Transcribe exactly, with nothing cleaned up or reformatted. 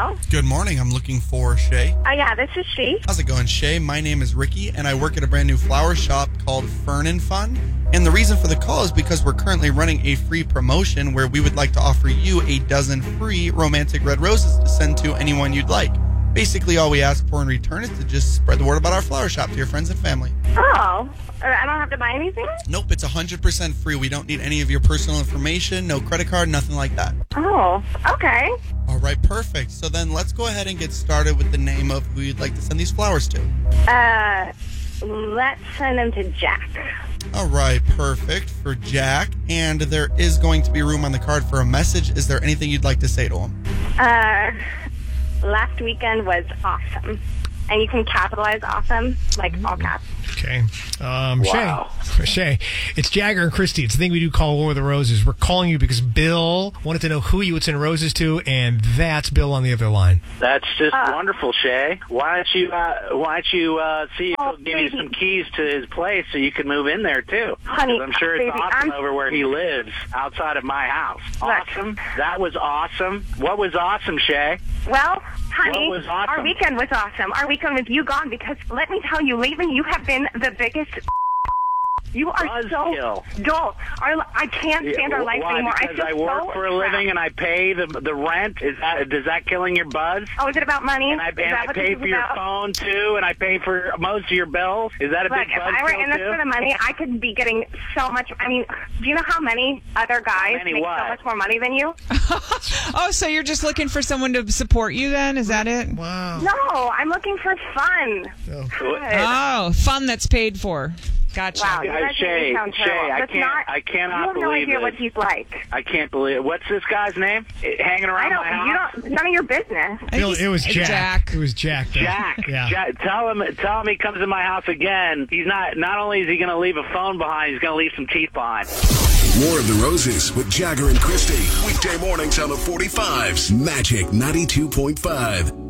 Hello? Good morning. I'm looking for Shay. Uh, yeah, this is she. How's it going, Shay? My name is Ricky, and I work at a brand new flower shop called Fern and Fun. And the reason for the call is because we're currently running a free promotion where we would like to offer you a dozen free romantic red roses to send to anyone you'd like. Basically, all we ask for in return is to just spread the word about our flower shop to your friends and family. Oh, I don't have to buy anything? Nope, it's one hundred percent free. We don't need any of your personal information, no credit card, nothing like that. Oh, okay. All right, perfect. So then let's go ahead and get started with the name of who you'd like to send these flowers to. Uh, let's send them to Jack. All right, perfect for Jack. And there is going to be room on the card for a message. Is there anything you'd like to say to him? Uh, last weekend was awesome. And you can capitalize awesome, like all caps. Okay. Um, Wow. Shay, Shay, it's Jagger and Christy. It's the thing we do call War of the Roses. We're calling you because Bill wanted to know who you would send roses to, and that's Bill on the other line. That's just Uh, wonderful, Shay. Why don't you uh, Why don't you uh, see if Oh, he'll give you baby. some keys to his place so you can move in there too? Honey, 'Cause I'm sure it's baby, awesome I'm- over where he lives, outside of my house. Look. Awesome. That was awesome. What was awesome, Shay? Well, honey, What was awesome? our weekend was awesome. Our weekend with you gone because, let me tell you, lately you have been the biggest... You are Buzzkill. so dull. Our, I can't stand our life Why? anymore. Because I, I, feel work so for a trapped. living and I pay the the rent. Is that is that killing your buzz? Oh, is it about money? And I, Is and that I what pay this is for your about? phone too, and I pay for most of your bills. Is that a Look, big if buzz I were kill in this too? for the money, I could be getting so much. I mean, do you know how many other guys many make what? so much more money than you? Oh, so you're just looking for someone to support you then? Is that it? Wow. No, I'm looking for fun. Oh. Good. Oh, fun that's paid for. Gotcha. Wow, you Uh, guys Shay, make me sound Shay, terrible. I That's can't- not, I cannot you have no believe idea this. what he's like. I can't believe it. What's this guy's name? Eh, Hanging I around my don't. You house? don't. None of your business. I think Bill, he's- it was Jack. Jack. It was Jack. though. Jack. Yeah. Jack. Tell him. Tell him he comes in my house again. He's not. Not only is he going to leave a phone behind, he's going to leave some teeth behind. War of the Roses with Jagger and Christy. Weekday mornings on the forty-fives. Magic ninety-two point five.